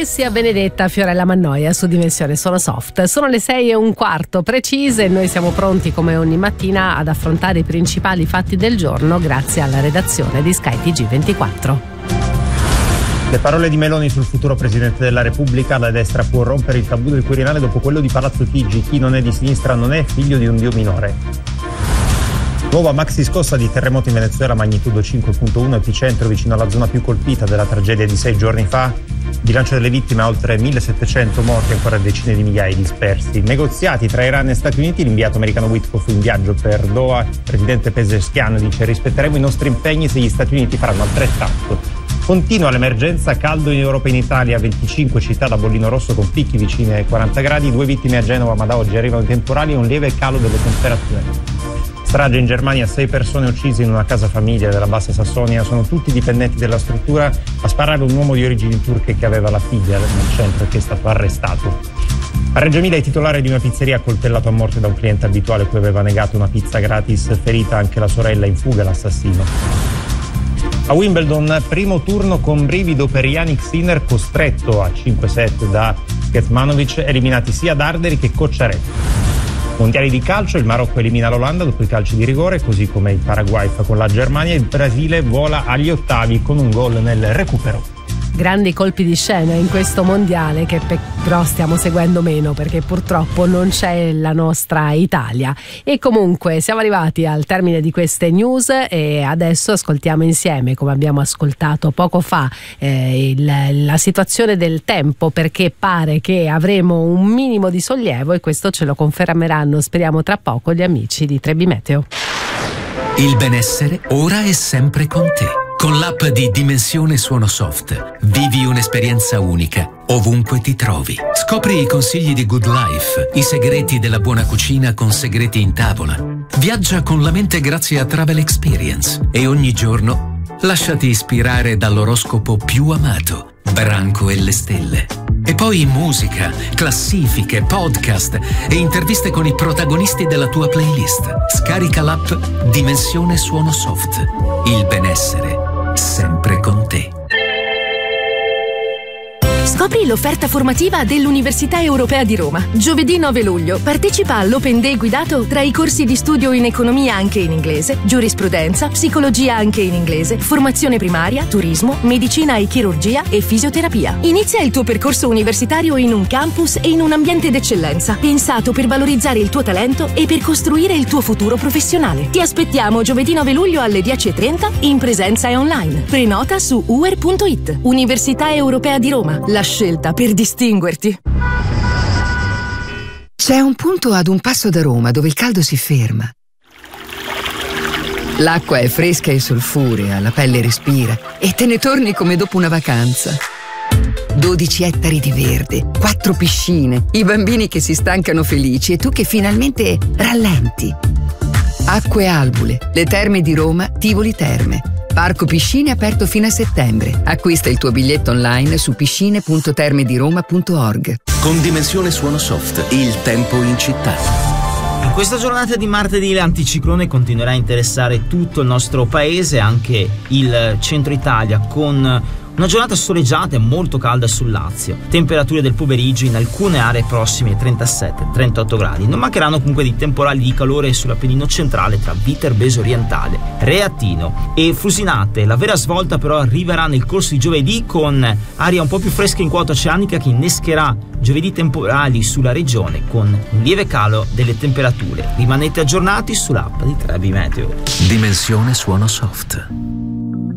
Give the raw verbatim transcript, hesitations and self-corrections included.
che sia Benedetta Fiorella Mannoia su Dimensione Suono Soft. Sono le sei e un quarto precise e noi siamo pronti come ogni mattina ad affrontare i principali fatti del giorno grazie alla redazione di Sky T G ventiquattro. Le parole di Meloni sul futuro Presidente della Repubblica: la destra può rompere il tabù del Quirinale dopo quello di Palazzo Chigi. Chi non è di sinistra non è figlio di un dio minore. Nuova maxi scossa di terremoto in Venezuela, magnitudo cinque virgola uno, epicentro vicino alla zona più colpita della tragedia di sei giorni fa. Bilancio delle vittime: oltre millesettecento morti e ancora decine di migliaia dispersi. Negoziati tra Iran e Stati Uniti, l'inviato americano Witkoff in viaggio per Doha. Il presidente Pezeshkian dice: rispetteremo i nostri impegni se gli Stati Uniti faranno altrettanto. Continua l'emergenza caldo in Europa e in Italia, venticinque città da bollino rosso con picchi vicini ai quaranta gradi, due vittime a Genova, ma da oggi arrivano i temporali e un lieve calo delle temperature. Strage in Germania, sei persone uccise in una casa famiglia della Bassa Sassonia, sono tutti dipendenti della struttura. A sparare un uomo di origini turche che aveva la figlia nel centro e che è stato arrestato. A Reggio Emilia, il titolare di una pizzeria coltellato a morte da un cliente abituale cui aveva negato una pizza gratis, ferita anche la sorella, in fuga l'assassino. A Wimbledon, primo turno con brivido per Jannik Sinner, costretto a cinque set da Kecmanovic, eliminati sia Darderi che Cocciaretto. Mondiali di calcio, il Marocco elimina l'Olanda dopo i calci di rigore, così come il Paraguay fa con la Germania. Il Brasile vola agli ottavi con un gol nel recupero. Grandi colpi di scena in questo mondiale che però stiamo seguendo meno perché purtroppo non c'è la nostra Italia. E comunque siamo arrivati al termine di queste news e adesso ascoltiamo insieme, come abbiamo ascoltato poco fa, eh, il, la situazione del tempo, perché pare che avremo un minimo di sollievo e questo ce lo confermeranno, speriamo tra poco, gli amici di Trebi Meteo. Il benessere ora è sempre con te. Con l'app di Dimensione Suono Soft vivi un'esperienza unica ovunque ti trovi. Scopri i consigli di Good Life, i segreti della buona cucina con segreti in tavola. Viaggia con la mente grazie a Travel Experience e ogni giorno lasciati ispirare dall'oroscopo più amato, Branco e le stelle. E poi musica, classifiche, podcast e interviste con i protagonisti della tua playlist. Scarica l'app Dimensione Suono Soft. Il benessere sempre con te. Scopri l'offerta formativa dell'Università Europea di Roma. Giovedì nove luglio partecipa all'Open Day guidato tra i corsi di studio in economia anche in inglese, giurisprudenza, psicologia anche in inglese, formazione primaria, turismo, medicina e chirurgia e fisioterapia. Inizia il tuo percorso universitario in un campus e in un ambiente d'eccellenza, pensato per valorizzare il tuo talento e per costruire il tuo futuro professionale. Ti aspettiamo giovedì nove luglio alle dieci e trenta in presenza e online. Prenota su u e r punto i t. Università Europea di Roma. La scelta per distinguerti. C'è un punto ad un passo da Roma dove il caldo si ferma. L'acqua è fresca e solfurea, la pelle respira e te ne torni come dopo una vacanza. dodici ettari di verde, quattro piscine, i bambini che si stancano felici e tu che finalmente rallenti. Acque Albule, le terme di Roma, Tivoli Terme. Parco Piscine aperto fino a settembre. Acquista il tuo biglietto online su piscine punto termediroma punto org. Con Dimensione Suono Soft, il tempo in città. In questa giornata di martedì l'anticiclone continuerà a interessare tutto il nostro paese, anche il centro Italia, con una giornata soleggiata e molto calda sul Lazio. Temperature del pomeriggio in alcune aree prossime ai trentasette trentotto gradi. Non mancheranno comunque dei temporali di calore sull'Appennino centrale tra Viterbese Orientale, Reattino e Frusinate. La vera svolta però arriverà nel corso di giovedì con aria un po' più fresca in quota oceanica che innescherà giovedì temporali sulla regione con un lieve calo delle temperature. Rimanete aggiornati sull'app di Trebi Meteo. Dimensione Suono Soft.